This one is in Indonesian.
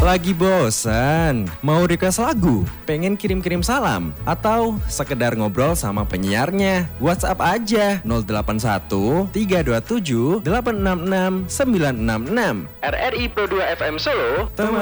Lagi bosan? Mau request lagu? Pengen kirim-kirim salam? Atau sekedar ngobrol sama penyiarnya? WhatsApp aja 081 327 866 966. RRI Pro 2 FM Solo.